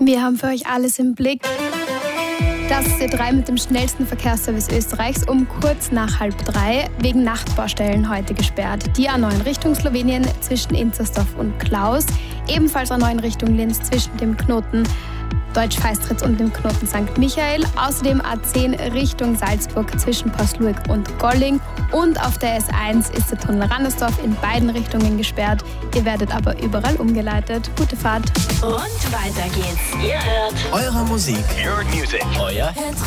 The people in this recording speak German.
Wir haben für euch alles im Blick. Das ist C3 mit dem schnellsten Verkehrsservice Österreichs um kurz nach 2:30 wegen Nachtbaustellen heute gesperrt. Die A9 Richtung Slowenien zwischen Inzersdorf und Klaus. Ebenfalls A9 Richtung Linz zwischen dem Knoten Deutsch-Feistritz und dem Knoten St. Michael. Außerdem A10 Richtung Salzburg zwischen Pasluik und Golling. Und auf der S1 ist der Tunnel Randersdorf in beiden Richtungen gesperrt. Ihr werdet aber überall umgeleitet. Gute Fahrt. Und weiter geht's. Ihr hört Eure Musik. Your music. Euer